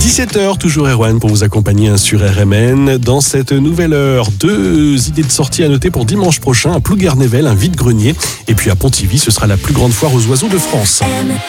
17h, toujours Erwan pour vous accompagner sur RMN. Dans cette nouvelle heure, 2 idées de sortie à noter pour dimanche prochain. À Plouguer-Nével, un vide-grenier. Et puis à Pontivy, ce sera la plus grande foire aux oiseaux de France.